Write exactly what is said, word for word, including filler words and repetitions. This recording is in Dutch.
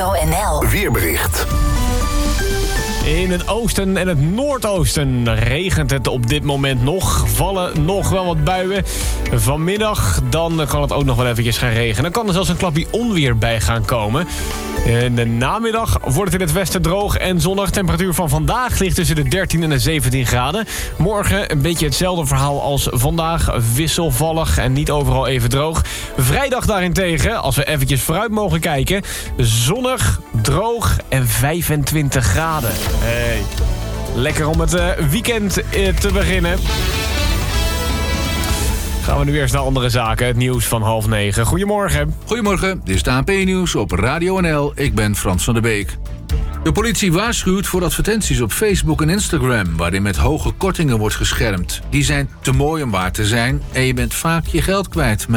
Radio N L Weerbericht. In het oosten en het noordoosten regent het op dit moment nog. Vallen nog wel wat buien. Vanmiddag dan kan het ook nog wel eventjes gaan regenen. Dan kan er zelfs een klapje onweer bij gaan komen. In de namiddag wordt het in het westen droog en zonnig. Temperatuur van vandaag ligt tussen de dertien en de zeventien graden. Morgen een beetje hetzelfde verhaal als vandaag. Wisselvallig en niet overal even droog. Vrijdag daarentegen, als we eventjes vooruit mogen kijken. Zonnig, droog en vijfentwintig graden. Hey. Lekker om het uh, weekend uh, te beginnen. Gaan we nu eerst naar andere zaken. Het nieuws van half negen. Goedemorgen. Goedemorgen, dit is het A N P-nieuws op Radio N L. Ik ben Frans van der Beek. De politie waarschuwt voor advertenties op Facebook en Instagram... waarin met hoge kortingen wordt geschermd. Die zijn te mooi om waar te zijn en je bent vaak je geld kwijt.